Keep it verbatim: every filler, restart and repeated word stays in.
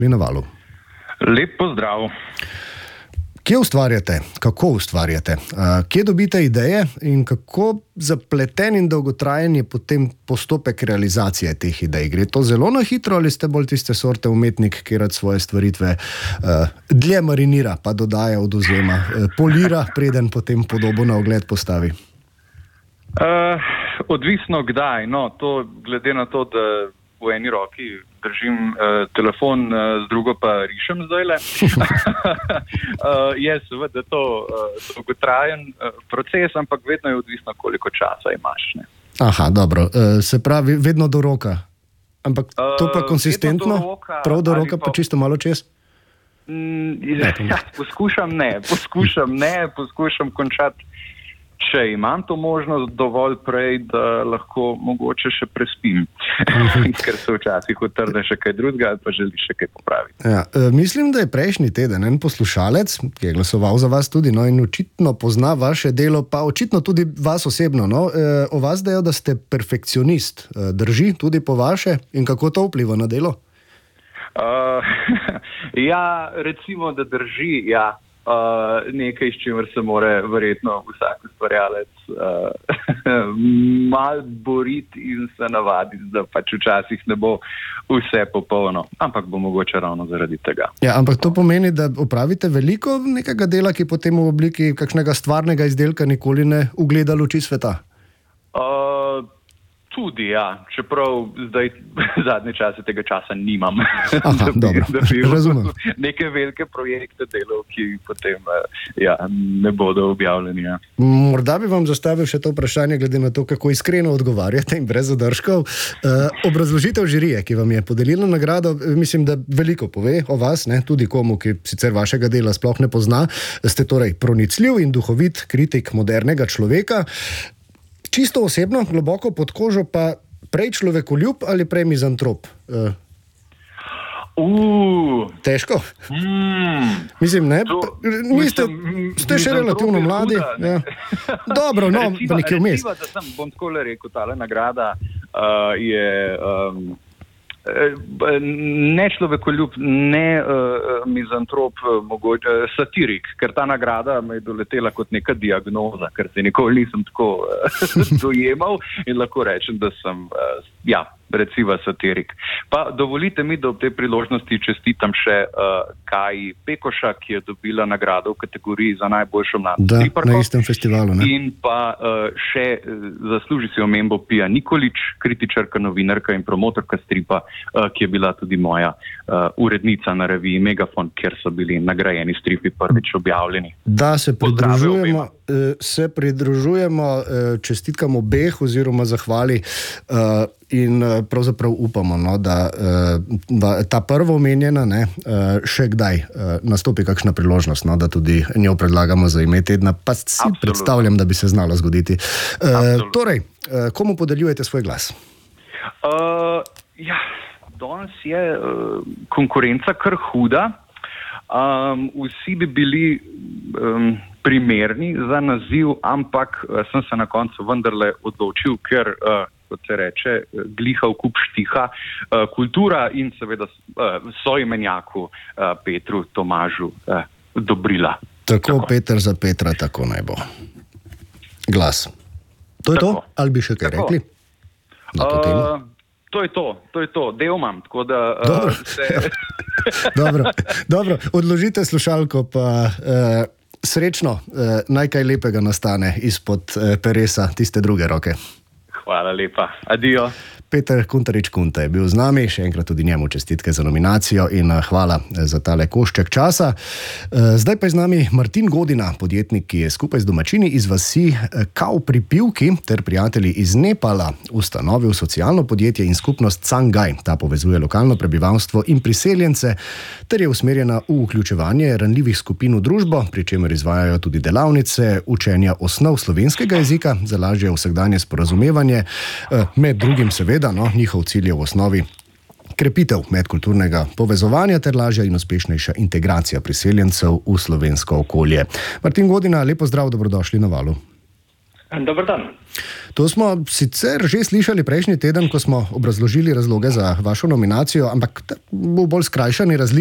dobrodošli na Valu. Lep pozdrav. Kje ustvarjate? Kako ustvarjate? Kje dobite ideje in kako zapleten in dolgotrajen je potem postopek realizacije teh idej? Gre to zelo na hitro ali ste bolj tiste sorte umetnik, ki rad svoje stvaritve uh, dlje marinira, pa dodaja, odvzema, uh, polira, preden potem podobo na ogled postavi? Uh, odvisno kdaj. No, to glede na to, da v eni roki držim uh, telefon, uh, z drugo pa rišem zdajle. uh, je seveda to uh, dolgotrajen uh, proces, ampak vedno je odvisno, koliko časa imaš. Ne? Aha, dobro. Uh, se pravi, vedno do roka. Ampak to pa konsistentno? Uh, do roka, prav do roka, pa, pa čisto malo čez? Mm, ja, poskušam ne, poskušam ne, poskušam končati, če imam to možnost dovolj prej, da lahko mogoče še prespim, ker se včasih utrne še kaj drugega ali pa želi še kaj popraviti. Ja, mislim, da je prejšnji teden en poslušalec, ki je glasoval za vas tudi, no, in očitno pozna vaše delo, pa očitno tudi vas osebno, no, o vas dejal, da ste perfekcionist. Drži tudi po vaše in kako to vpliva na delo? Uh, ja, recimo, da drži, ja. Uh, nekaj, s čimer se more verjetno vsak ustvarjalec uh, mal boriti in se navaditi, da pač včasih ne bo vse popolno, ampak bo mogoče ravno zaradi tega. Ja, ampak to pomeni, da opravite veliko nekega dela, ki potem v obliki kakšnega stvarnega izdelka nikoli ne ugleda luči sveta? Uh, Tudi, ja. Čeprav zdaj zadnje čase tega časa nimam. Aha, da bi, dobro. Da bi razumem. Neke velike projekte delal, ki potem ja, ne bodo objavljeni. Ja. Morda bi vam zastavil še to vprašanje, glede na to, kako iskreno odgovarjate in brez zadržkov. Uh, obrazložitev žirije, ki vam je podelila nagrado, mislim, da veliko pove o vas, ne? Tudi komu, ki sicer vašega dela sploh ne pozna. Ste torej pronicljiv in duhovit kritik modernega človeka. Čisto osebno, globoko pod kožo, pa prej človekoljub ali prej mizantrop? Uh. Uh, Težko? Mm, mislim, ne? To, Niste, mislim, ste še relativno mladi. Huda, ja. Dobro, no, reciva, pa nekaj vmes. Reciva, da sem, bom tako le rekel, tale nagrada uh, je um, ne človekoljub, ne uh, mizantrop, mogoče satirik, ker ta nagrada me je doletela kot neka diagnoza, ker se nikoli nisem tako uh, dojemal in lahko rečem, da sem uh, ja, reciva satirik. Pa dovolite mi, da ob tej priložnosti čestitam še uh, Kaji Pekoša, ki je dobila nagrado v kategoriji za najboljšo mlado striparko. Da, na istem festivalu, ne? In pa uh, še uh, zasluži si omembo Pija Nikolič, kritičarka, novinarka in promotorka stripa, uh, ki je bila tudi moja uh, urednica na reviji Megafon, kjer so bili nagrajeni stripi prvič objavljeni. Da, se pridružujemo, se pridružujemo čestitkam obeh oziroma zahvali uh, in pravzaprav upamo, no, da uh, ta prvo omenjena ne, uh, še kdaj uh, nastopi kakšna priložnost, no, da tudi njo predlagamo za ime tedna, pa si Absolutno. Predstavljam, da bi se znalo zgoditi. Uh, torej, uh, komu podeljujete svoj glas? Uh, ja, danes je uh, konkurenca kar huda. Um, vsi bi bili um, primerni za naziv, ampak uh, sem se na koncu vendarle odločil, ker uh, kot se reče, gliha v kup štiha, uh, kultura in seveda uh, soimenjaku uh, Petru Tomažu uh, Dobrila. Tako, tako, Peter za Petra, tako naj bo. Glas. To je tako. To? Ali bi še kaj tako. Rekli? Na to temo? Uh, to je to, to je to. Del imam, tako da uh, dobro. se... dobro, dobro, odložite slušalko, pa uh, srečno, uh, naj kaj lepega nastane izpod uh, peresa tiste druge roke. Hvala lepa. Adijo. Peter Kuntarič-Kunta je bil z nami, še enkrat tudi njemu čestitke za nominacijo in hvala za tale košček časa. Zdaj pa je z nami Martin Godina, podjetnik, ki je skupaj z domačini iz vasi Kao pri Pivki ter prijatelji iz Nepala ustanovil socialno podjetje in skupnost Cangaj. Ta povezuje lokalno prebivalstvo in priseljence ter je usmerjena v vključevanje ranljivih skupin v družbo, pri čemer izvajajo tudi delavnice učenja osnov slovenskega jezika za lažje vsakdanje sporazumevanje, med drugim seveda. No, njihov cilj je v osnovi krepitev medkulturnega povezovanja ter lažja in uspešnejša integracija priseljencev v slovensko okolje. Martin Godina, lepo zdrav, dobrodošli na Valu. Dobar dan. To smo sicer že slišali prejšnji teden, ko smo obrazložili razloge za vašo nominacijo, ampak v bolj skrajšani različici.